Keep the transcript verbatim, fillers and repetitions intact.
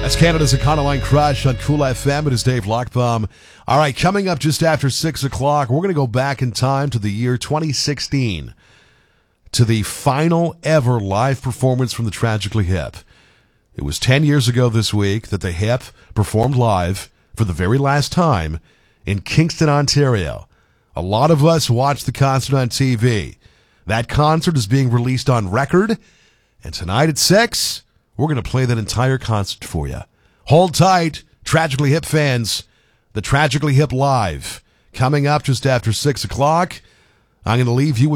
That's Canada's Econoline Crush on Cool F M. It is Dave Lockbaum. All right, coming up just after six o'clock, we're going to go back in time to the year twenty sixteen, to the final ever live performance from the Tragically Hip. It was ten years ago this week that the Hip performed live for the very last time in Kingston, Ontario. A lot of us watched the concert on T V. That concert is being released on record, and tonight at six, we're going to play that entire concert for you. Hold tight, Tragically Hip fans. The Tragically Hip Live coming up just after six o'clock. I'm going to leave you with